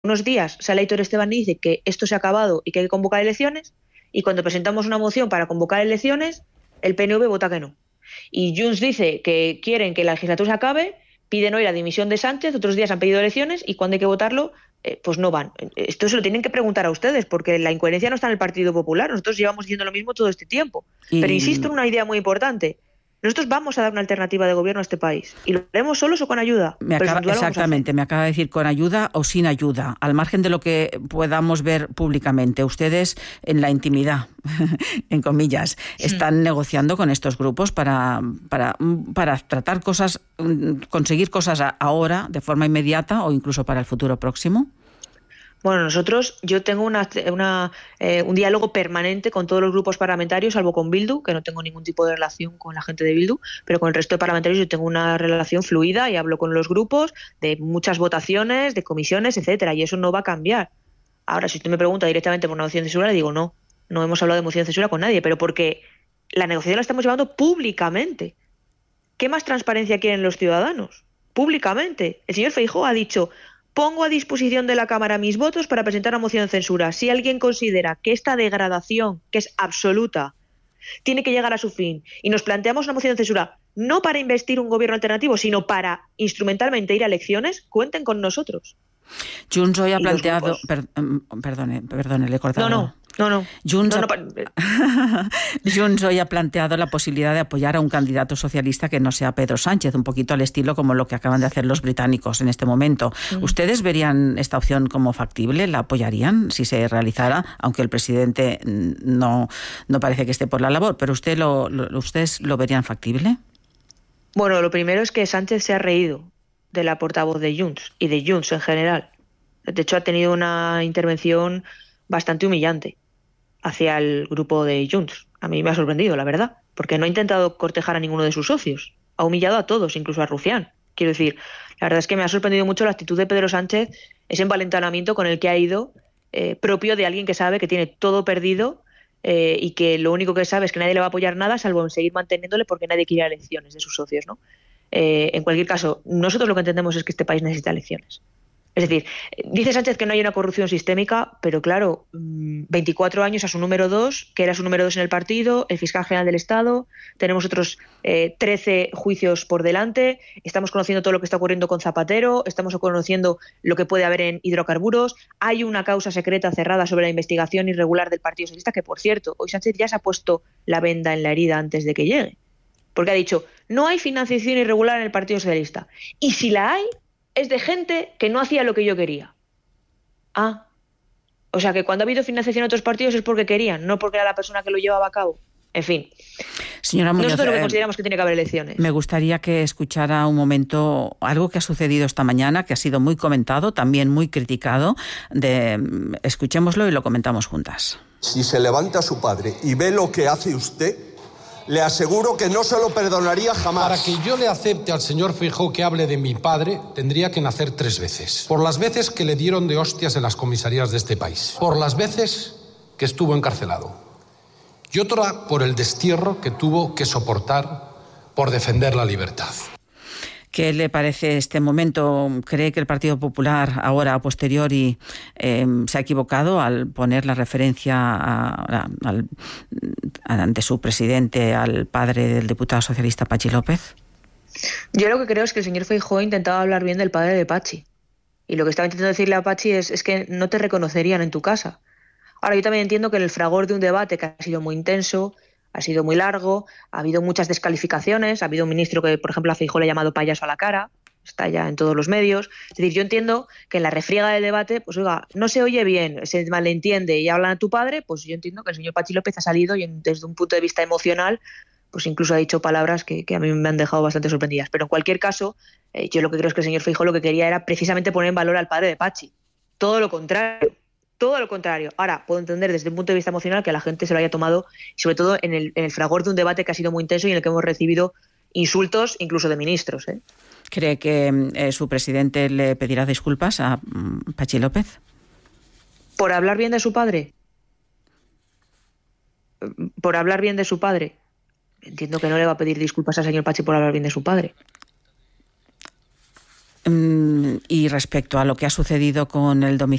unos días sale Aitor Esteban y dice que esto se ha acabado y que hay que convocar elecciones, y cuando presentamos una moción para convocar elecciones, el PNV vota que no. Y Junts dice que quieren que la legislatura se acabe, piden hoy la dimisión de Sánchez, otros días han pedido elecciones y cuando hay que votarlo, pues no van. Esto se lo tienen que preguntar a ustedes, porque la incoherencia no está en el Partido Popular. Nosotros llevamos diciendo lo mismo todo este tiempo. Pero insisto Y en una idea muy importante. Nosotros vamos a dar una alternativa de gobierno a este país. Y lo haremos solos o con ayuda. exactamente, me acaba de decir con ayuda o sin ayuda, al margen de lo que podamos ver públicamente. Ustedes en la intimidad, en comillas, están negociando con estos grupos para tratar cosas, conseguir cosas ahora, de forma inmediata o incluso para el futuro próximo. Bueno, yo tengo un diálogo permanente con todos los grupos parlamentarios, salvo con Bildu, que no tengo ningún tipo de relación con la gente de Bildu, pero con el resto de parlamentarios yo tengo una relación fluida y hablo con los grupos de muchas votaciones, de comisiones, etcétera, y eso no va a cambiar. Ahora, si usted me pregunta directamente por una moción de censura, le digo no hemos hablado de moción de censura con nadie, pero porque la negociación la estamos llevando públicamente. ¿Qué más transparencia quieren los ciudadanos? Públicamente. El señor Feijóo ha dicho: pongo a disposición de la Cámara mis votos para presentar una moción de censura. Si alguien considera que esta degradación, que es absoluta, tiene que llegar a su fin y nos planteamos una moción de censura no para investir un gobierno alternativo, sino para instrumentalmente ir a elecciones, cuenten con nosotros. Junts hoy ha planteado... Perdone, le he cortado. No. Junts hoy ha planteado la posibilidad de apoyar a un candidato socialista que no sea Pedro Sánchez, un poquito al estilo como lo que acaban de hacer los británicos en este momento. ¿Ustedes verían esta opción como factible? ¿La apoyarían si se realizara? Aunque el presidente no parece que esté por la labor, pero ¿ustedes lo verían factible? Bueno, lo primero es que Sánchez se ha reído de la portavoz de Junts y de Junts en general. De hecho, ha tenido una intervención bastante humillante hacia el grupo de Junts. A mí me ha sorprendido, la verdad, porque no ha intentado cortejar a ninguno de sus socios. Ha humillado a todos, incluso a Rufián. Quiero decir, la verdad es que me ha sorprendido mucho la actitud de Pedro Sánchez, ese envalentonamiento con el que ha ido, propio de alguien que sabe que tiene todo perdido y que lo único que sabe es que nadie le va a apoyar nada, salvo en seguir manteniéndole porque nadie quiere elecciones de sus socios, ¿no? En cualquier caso, nosotros lo que entendemos es que este país necesita elecciones. Es decir, dice Sánchez que no hay una corrupción sistémica, pero claro, 24 años a su número 2, que era su número 2 en el partido, el fiscal general del Estado, tenemos otros 13 juicios por delante, estamos conociendo todo lo que está ocurriendo con Zapatero, estamos conociendo lo que puede haber en hidrocarburos, hay una causa secreta cerrada sobre la investigación irregular del Partido Socialista, que por cierto, hoy Sánchez ya se ha puesto la venda en la herida antes de que llegue, porque ha dicho, no hay financiación irregular en el Partido Socialista, y si la hay, es de gente que no hacía lo que yo quería. O sea que cuando ha habido financiación en otros partidos es porque querían, no porque era la persona que lo llevaba a cabo. En fin. Señora Muñoz, nosotros lo que consideramos que tiene que haber elecciones. Me gustaría que escuchara un momento algo que ha sucedido esta mañana, que ha sido muy comentado, también muy criticado. Escuchémoslo y lo comentamos juntas. Si se levanta su padre y ve lo que hace usted, le aseguro que no se lo perdonaría jamás. Para que yo le acepte al señor Feijóo que hable de mi padre, tendría que nacer 3 veces. Por las veces que le dieron de hostias en las comisarías de este país. Por las veces que estuvo encarcelado. Y otra por el destierro que tuvo que soportar por defender la libertad. ¿Qué le parece este momento? ¿Cree que el Partido Popular, ahora a posteriori, se ha equivocado al poner la referencia ante su presidente al padre del diputado socialista Patxi López? Yo lo que creo es que el señor Feijóo intentaba hablar bien del padre de Patxi. Y lo que estaba intentando decirle a Patxi es que no te reconocerían en tu casa. Ahora, yo también entiendo que en el fragor de un debate que ha sido muy intenso, ha sido muy largo, ha habido muchas descalificaciones, ha habido un ministro que, por ejemplo, a Feijóo le ha llamado payaso a la cara, está ya en todos los medios. Es decir, yo entiendo que en la refriega del debate, pues oiga, no se oye bien, se malentiende y hablan a tu padre, pues yo entiendo que el señor Patxi López ha salido y desde un punto de vista emocional, pues incluso ha dicho palabras que a mí me han dejado bastante sorprendidas. Pero en cualquier caso, yo lo que creo es que el señor Feijóo lo que quería era precisamente poner en valor al padre de Patxi. Todo lo contrario. Todo lo contrario. Ahora, puedo entender desde un punto de vista emocional que la gente se lo haya tomado, sobre todo en el fragor de un debate que ha sido muy intenso y en el que hemos recibido insultos incluso de ministros. ¿Cree que su presidente le pedirá disculpas a Patxi López? ¿Por hablar bien de su padre? ¿Por hablar bien de su padre? Entiendo que no le va a pedir disculpas al señor Patxi por hablar bien de su padre. Y respecto a lo que ha sucedido con el domicilio